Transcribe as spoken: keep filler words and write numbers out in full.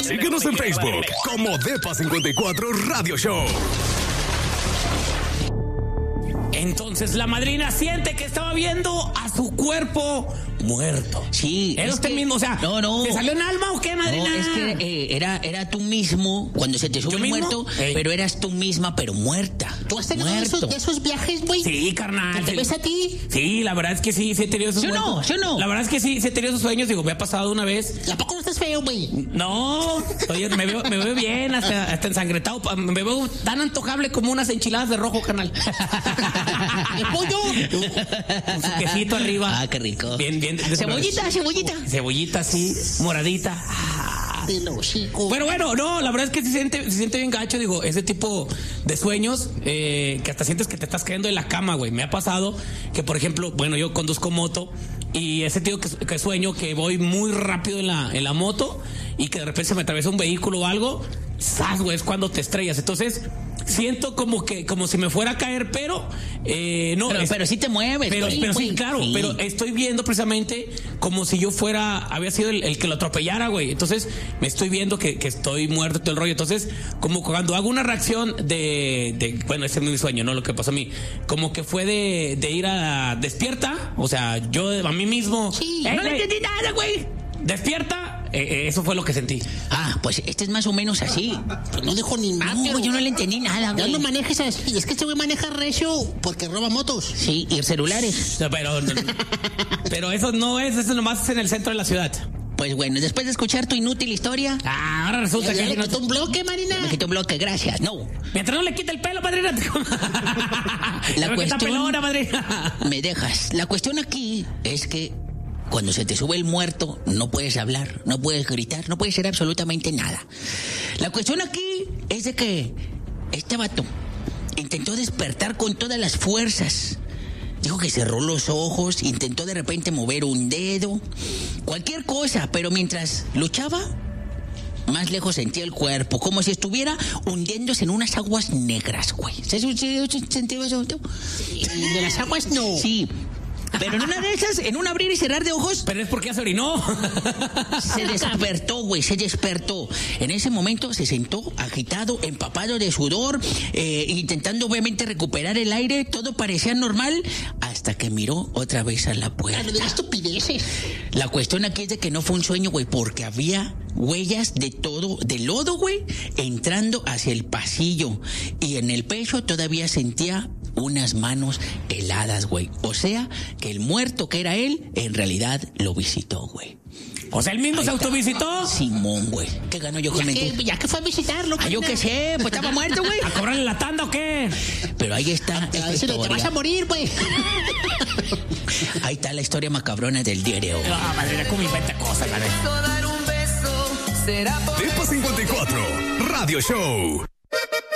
Síguenos en Facebook como Depa cincuenta y cuatro Radio Show. Entonces la madrina siente que estaba viendo a su cuerpo muerto. Sí. ¿Era usted que, mismo? O sea, no, no. ¿te salió en alma o qué, madrina? No, es que eh, era, era tú mismo cuando se te sube el muerto, Ey. pero eras tú misma, pero muerta. ¿Tú has tenido esos, esos viajes, güey? Sí, carnal. ¿Te ves a ti? Sí, la verdad es que sí, sí he tenido esos Yo no, momentos. yo no. La verdad es que sí, sí he tenido esos sueños. Digo, me ha pasado una vez. ¿A poco no estás feo, güey? No, oye, me veo, me veo bien, hasta, hasta ensangretado. Me veo tan antojable como unas enchiladas de rojo, carnal. ¿De pollo? Con su quesito arriba. Ah, qué rico. Bien, bien. Cebollita, cebollita. Cebollita, sí, moradita. Ah. De los chicos. Bueno, bueno, no, la verdad es que se siente, se siente bien gacho, digo, ese tipo de sueños eh, que hasta sientes que te estás cayendo en la cama, güey. Me ha pasado que, por ejemplo, bueno, yo conduzco moto y ese tipo que, que sueño que voy muy rápido en la, en la moto y que de repente se me atraviesa un vehículo o algo, ¡zas, güey! Es cuando te estrellas. Entonces, siento como que, como si me fuera a caer, pero eh, no. Pero, es, pero sí te mueves. Pero, güey. pero sí, claro, Sí. pero estoy viendo precisamente como si yo fuera, había sido el, el que lo atropellara, güey. Entonces, me estoy viendo que, que estoy muerto todo el rollo. Entonces, como cuando hago una reacción de, de bueno, ese es mi sueño, ¿no? Lo que pasó a mí. Como que fue de, de ir a despierta, o sea, yo a mí mismo. Sí, ¡Eh, no le güey! entendí nada, güey. Despierta, eh, eh, eso fue lo que sentí. Ah, pues este es más o menos así. Pues no dijo ni nada. No, yo no le entendí nada, Ya güey. no manejes así. Es que este güey maneja recio porque roba motos. Sí, y celulares. No, Pero, pero eso no es, eso nomás es en el centro de la ciudad. Pues bueno, después de escuchar tu inútil historia, Ah, ahora resulta Ya, ya que le no- quitó un bloque, Marina. me quito un bloque, gracias. No, mientras no le quite el pelo, madrina. La Me quita cuestión- pelona, madrina. me dejas. La cuestión aquí es que cuando se te sube el muerto, no puedes hablar, no puedes gritar, no puedes hacer absolutamente nada. La cuestión aquí es de que este vato intentó despertar con todas las fuerzas. Dijo que cerró los ojos, intentó de repente mover un dedo, cualquier cosa, pero mientras luchaba, más lejos sentía el cuerpo, como si estuviera hundiéndose en unas aguas negras, güey. ¿Se sintió eso? De las aguas no. Sí. Pero en una de esas, en un abrir y cerrar de ojos, Pero es porque ya se orinó. se despertó, güey, se despertó. En ese momento se sentó agitado, empapado de sudor, eh, intentando obviamente recuperar el aire. Todo parecía normal hasta que miró otra vez a la Ah, no puerta. digas estupideces. La cuestión aquí es de que no fue un sueño, güey, porque había huellas de todo, de lodo, güey, entrando hacia el pasillo. Y en el pecho todavía sentía unas manos heladas, güey. O sea, que el muerto que era él, en realidad lo visitó, güey. O sea, él mismo Ahí se está. Simón, Simón, güey. ¿Qué ganó yo con Ya mentir? que, ya que fue a visitarlo. Ah, yo Marina. qué sé, pues estaba muerto, güey. ¿a cobrarle la tanda o qué? Pero ahí está A esta decirle, te vas a historia. morir, güey. Ahí está la historia macabrona del día de hoy. Ah, madrina, ¿cómo inventa cosas, la neta? Depa cincuenta y cuatro Radio Show.